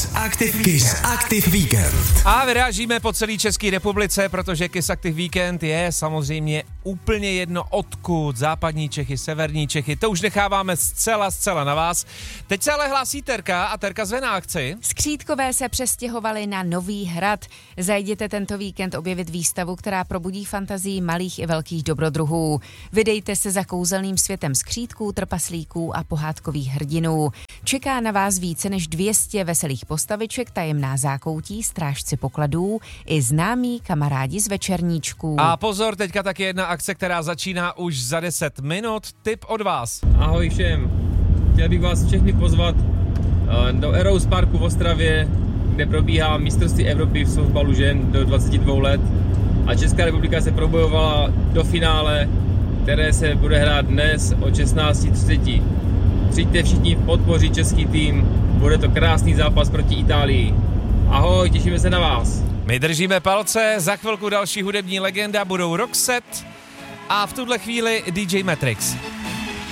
Kiss Active Weekend. A vyrážíme po celé České republice, protože Kiss Active Weekend je samozřejmě úplně jedno odkud. Západní Čechy, severní Čechy, to už necháváme zcela na vás. Teď se ale hlásí Terka a Terka zve na akci. Skřítkové se přestěhovali na Nový Hrad. Zajděte tento víkend objevit výstavu, která probudí fantazii malých i velkých dobrodruhů. Vydejte se za kouzelným světem skřítků, trpaslíků a pohádkových hrdinů. Čeká na vás více než 200 veselých postaviček, tajemná zákoutí, strážci pokladů i známí kamarádi z večerníčků. A pozor, teďka taky jedna akce, která začíná už za 10 minut. Tip od vás. Ahoj všem. Chtěl bych vás všechny pozvat do Eros Parku v Ostravě, kde probíhá mistrovství Evropy v softballu žen do 22 let. A Česká republika se probojovala do finále, které se bude hrát dnes o 16:30. Přijďte všichni podpořit český tým, bude to krásný zápas proti Itálii. Ahoj, těšíme se na vás. My držíme palce, za chvilku další hudební legenda budou Roxette a v tuhle chvíli DJ Matrix.